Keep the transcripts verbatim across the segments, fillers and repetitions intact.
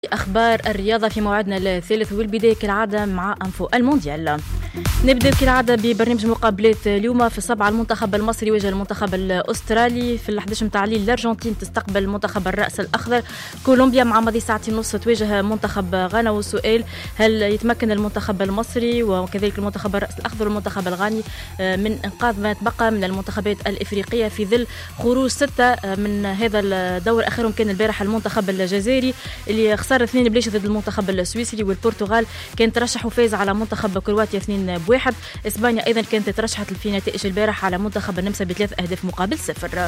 أخبار الرياضة في موعدنا الثالث والبداية كالعادة مع أنفو المونديال. نبدأ كالعادة ببرنامج مقابلات اليوم. في السبعة المنتخب المصري يواجه المنتخب الأسترالي، في الحداش متاع الليل الأرجنتين تستقبل منتخب الرأس الأخضر، كولومبيا مع ماضي ساعتين ونص تواجه منتخب غانا. والسؤال هل يتمكن المنتخب المصري وكذلك المنتخب الرأس الأخضر والمنتخب الغاني من إنقاذ ما تبقى من المنتخبات الإفريقية في ظل خروج ستة من هذا الدور؟ آخرهم كان البارح المنتخب الجزائري اللي خسر اثنين بلاش ضد المنتخب السويسري، والبرتغال كانت ترشح وفاز على منتخب كرواتيا اثنين بواحد. اسبانيا ايضا كانت ترشحت في نتائج البارح على منتخب النمسا بثلاث اهداف مقابل صفر.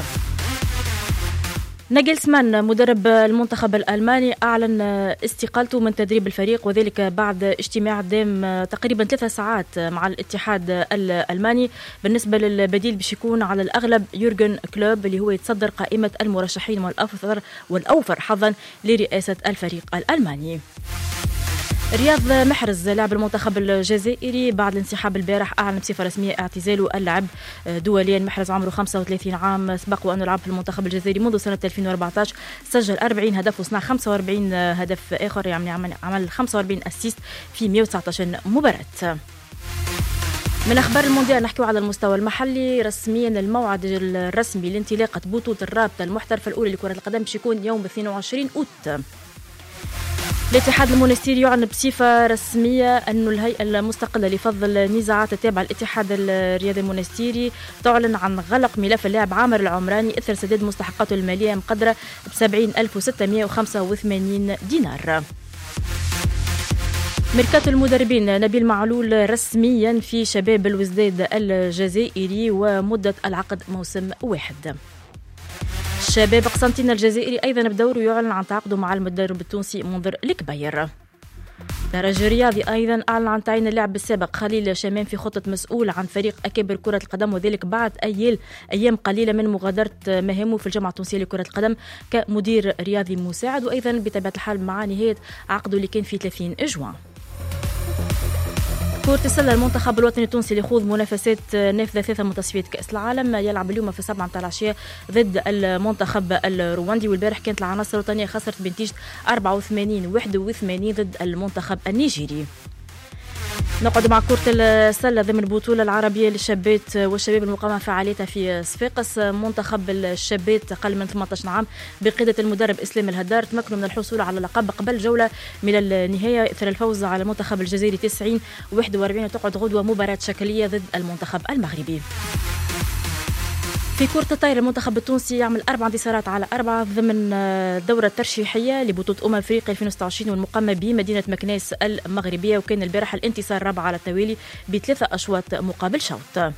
ناجلسمان مدرب المنتخب الألماني أعلن استقالته من تدريب الفريق، وذلك بعد اجتماع دام تقريبا ثلاثة ساعات مع الاتحاد الألماني. بالنسبة للبديل باش يكون على الأغلب يورغن كلوب اللي هو يتصدر قائمة المرشحين والأوفر والأوفر حظا لرئاسة الفريق الألماني. رياض محرز لاعب المنتخب الجزائري بعد الانسحاب البارح أعلن بصفة رسمية اعتزاله اللعب دوليا. محرز عمره خمسة وثلاثين عام، سبق وأنه لعب في المنتخب الجزائري منذ سنة ألفين وأربعة عشر، سجل أربعين هدف وصنع خمسة وأربعين هدف آخر، يعني عمل خمسة وأربعين أسيست في مئة وتسعة عشر مباراة. من أخبار المونديال نحكيو على المستوى المحلي. رسميا الموعد الرسمي لانطلاقة بطولة الرابطة المحترفة الأولى لكرة القدم باش يكون يوم اثنين وعشرين أوت. الاتحاد المونستيري يعلن بصفة رسمية أن الهيئة المستقلة لفض النزاعات التابعة للاتحاد الرياضي المونستيري تعلن عن غلق ملف اللاعب عامر العمراني إثر سداد مستحقاته المالية مقدرة ب سبعين ألف وستمئة وخمسة وثمانين دينار. ميركاتو المدربين، نبيل معلول رسميا في شباب الوزداد الجزائري ومدة العقد موسم واحد. شباب قسنطينة الجزائري أيضا بدوره يعلن عن تعاقده مع المدرب التونسي منذر الكبير. درجة رياضي أيضا أعلن عن تعيين اللاعب السابق خليل شمام في خطة مسؤول عن فريق أكابر كرة القدم، وذلك بعد أيام أيام قليلة من مغادرة مهامه في الجامعة التونسية لكرة القدم كمدير رياضي مساعد، وأيضا بطبيعة الحال مع نهاية عقده اللي كان في ثلاثين جوان. كرة السلة المنتخب الوطني التونسي يخوض منافسات نافذة ثلاثة من تصفيات كأس العالم، يلعب اليوم في السبعة متاع العشية ضد المنتخب الرواندي، والبارح كانت العناصر الوطنية خسرت بنتيجة أربعة وثمانين واحد وثمانين ضد المنتخب النيجيري. نقعد مع كرة السلة ضمن البطولة العربية للشابات والشباب المقامة فعاليتها في صفاقس. منتخب الشابات أقل من ثمانية عشر عام بقيادة المدرب إسلام الهدار تمكنوا من الحصول على اللقب قبل جولة من النهاية إثر الفوز على المنتخب الجزائري تسعين واحد وأربعين، وتقعد غدوة مباراة شكلية ضد المنتخب المغربي. في كرة الطايرة المنتخب التونسي يعمل أربع انتصارات على أربعة ضمن الدورة الترشيحية لبطولة أمم أفريقيا ألفين وستة وعشرين والمقامة بمدينة مكناس المغربية، وكان البارح الانتصار الرابع على التوالي بثلاثة أشواط مقابل شوط.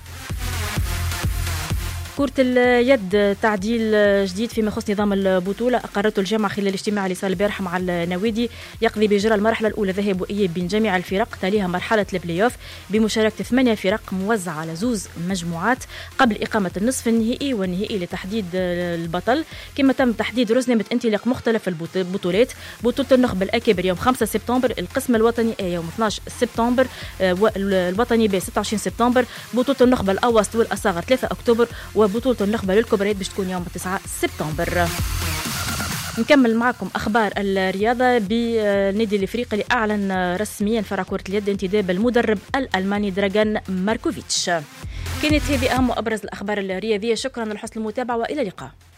كرة اليد تعديل جديد فيما يخص نظام البطولة أقرته الجامعة خلال الاجتماع اللي صار البارح مع النوادي، يقضي بإجراء المرحلة الأولى ذهاب وإياب بين جميع الفرق، تليها مرحلة البلاي أوف بمشاركة ثمانية فرق موزعة على زوز مجموعات قبل إقامة النصف النهائي والنهائي لتحديد البطل. كما تم تحديد رزنامة انطلاق مختلف البطولات: بطولة النخبة الأكابر يوم خمسة سبتمبر، القسم الوطني A يوم اثني عشر سبتمبر، والوطني B ستة وعشرين سبتمبر، بطولة النخبة الأوسط والأصاغر ثلاثة أكتوبر، وبطولة النخبة للكبريات باش تكون يوم تسعة سبتمبر. نكمل معكم أخبار الرياضة بالنادي الإفريقي اللي أعلن رسميا فرع كرة اليد انتداب المدرب الألماني دراغان ماركوفيتش. كانت هذه أهم وأبرز الأخبار الرياضية، شكرا لحسن المتابعة وإلى اللقاء.